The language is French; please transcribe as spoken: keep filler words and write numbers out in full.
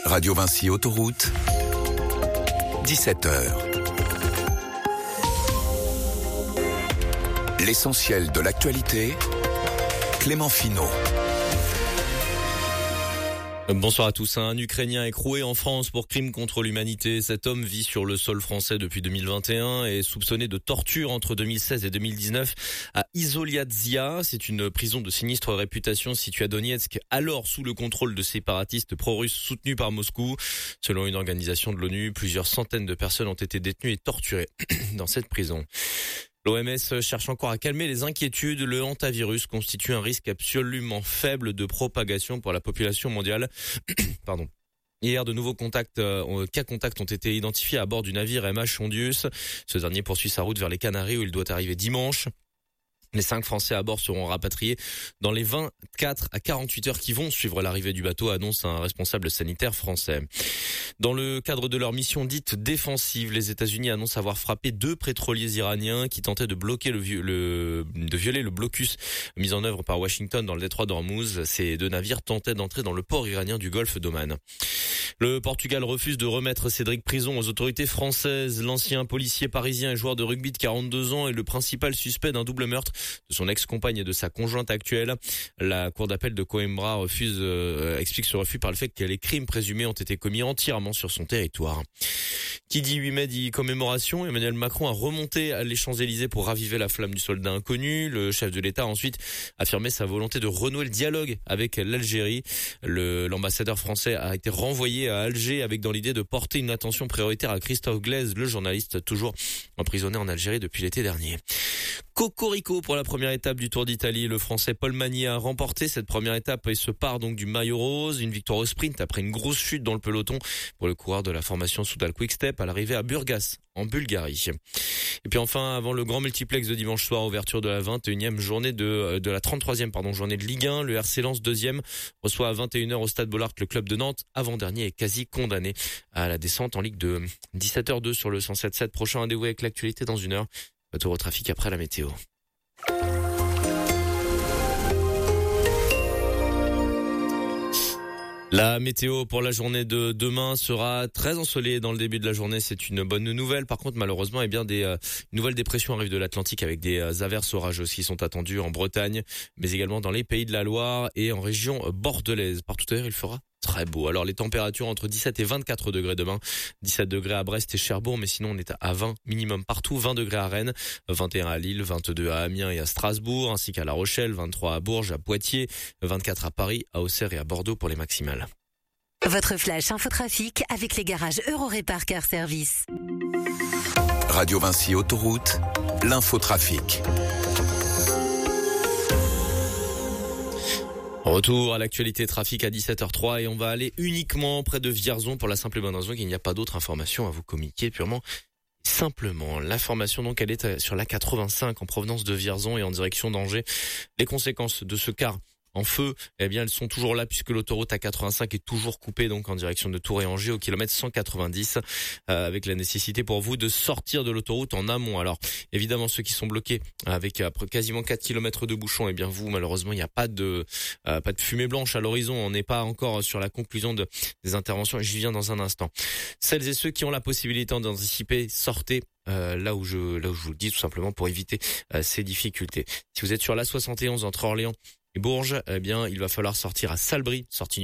Radio Vinci Autoroute, dix-sept heures. L'essentiel de l'actualité, Clément Finot. Bonsoir à tous. Un Ukrainien écroué en France pour crime contre l'humanité. Cet homme vit sur le sol français depuis deux mille vingt et un et est soupçonné de torture entre deux mille seize et deux mille dix-neuf à Izoliazia. C'est une prison de sinistre réputation située à Donetsk, alors sous le contrôle de séparatistes pro-russes soutenus par Moscou. Selon une organisation de l'ONU, plusieurs centaines de personnes ont été détenues et torturées dans cette prison. L'O M S cherche encore à calmer les inquiétudes. Le hantavirus constitue un risque absolument faible de propagation pour la population mondiale. Pardon. Hier, de nouveaux contacts, euh, cas contacts ont été identifiés à bord du navire M H Hondius. Ce dernier poursuit sa route vers les Canaries où il doit arriver dimanche. Les cinq Français à bord seront rapatriés dans les vingt-quatre à quarante-huit heures qui vont suivre l'arrivée du bateau, annonce un responsable sanitaire français. Dans le cadre de leur mission dite défensive, les États-Unis annoncent avoir frappé deux pétroliers iraniens qui tentaient de bloquer le, le de violer le blocus mis en œuvre par Washington dans le détroit d'Ormuz. Ces deux navires tentaient d'entrer dans le port iranien du Golfe d'Oman. Le Portugal refuse de remettre Cédric Prison aux autorités françaises. L'ancien policier parisien et joueur de rugby de quarante-deux ans est le principal suspect d'un double meurtre de son ex-compagne et de sa conjointe actuelle. La cour d'appel de Coimbra refuse, euh, explique ce refus par le fait que les crimes présumés ont été commis entièrement sur son territoire. Qui dit huit mai dit commémoration. Emmanuel Macron a remonté à les Champs-Élysées pour raviver la flamme du soldat inconnu. Le chef de l'État a ensuite affirmé sa volonté de renouer le dialogue avec l'Algérie. Le, l'ambassadeur français a été renvoyé à Alger avec dans l'idée de porter une attention prioritaire à Christophe Glaise, le journaliste toujours emprisonné en Algérie depuis l'été dernier. Cocorico pour la première étape du Tour d'Italie. Le Français Paul Magny a remporté cette première étape et se part donc du maillot rose. Une victoire au sprint après une grosse chute dans le peloton pour le coureur de la formation Soudal Quick-Step à l'arrivée à Burgas en Bulgarie. Et puis enfin, avant le grand multiplex de dimanche soir, ouverture de la vingt et unième journée de, de la trente-troisième pardon, journée de Ligue un. Le R C Lens deuxième reçoit à vingt et une heures au Stade Bollaert le club de Nantes. Avant-dernier est quasi condamné à la descente en Ligue deux. dix-sept heures deux sur le cent sept sept. Prochain rendez-vous avec l'actualité dans une heure. Retour au trafic après la météo. La météo pour la journée de demain sera très ensoleillée dans le début de la journée. C'est une bonne nouvelle. Par contre, malheureusement, eh bien, des euh, nouvelles dépressions arrivent de l'Atlantique avec des euh, averses orageuses qui sont attendues en Bretagne, mais également dans les Pays de la Loire et en région bordelaise. Partout ailleurs, il fera très beau. Alors, les températures entre dix-sept et vingt-quatre degrés demain. dix-sept degrés à Brest et Cherbourg, mais sinon, on est à vingt minimum partout. vingt degrés à Rennes, vingt et un à Lille, vingt-deux à Amiens et à Strasbourg, ainsi qu'à La Rochelle, vingt-trois à Bourges, à Poitiers, vingt-quatre à Paris, à Auxerre et à Bordeaux pour les maximales. Votre flash infotrafic avec les garages Eurorépar Car Service. Radio Vinci Autoroute, l'infotrafic. Retour à l'actualité trafic à dix-sept heures trois et on va aller uniquement près de Vierzon pour la simple et bonne raison qu'il n'y a pas d'autre information à vous communiquer purement simplement. L'information donc elle est sur la quatre-vingt-cinq en provenance de Vierzon et en direction d'Angers. Les conséquences de ce car en feu, eh bien, elles sont toujours là puisque l'autoroute A quatre-vingt-cinq est toujours coupée donc en direction de Tours et Angers au kilomètre cent quatre-vingt-dix, euh, avec la nécessité pour vous de sortir de l'autoroute en amont. Alors, évidemment, ceux qui sont bloqués avec après quasiment quatre kilomètres de bouchons, eh bien, vous, malheureusement, il n'y a pas de euh, pas de fumée blanche à l'horizon. On n'est pas encore sur la conclusion de, des interventions. J'y viens dans un instant. Celles et ceux qui ont la possibilité d'anticiper, sortez. Euh, là où je là où je vous le dis tout simplement pour éviter euh, ces difficultés. Si vous êtes sur l'A soixante et onze entre Orléans et Bourges, eh bien, il va falloir sortir à Salbris, sortie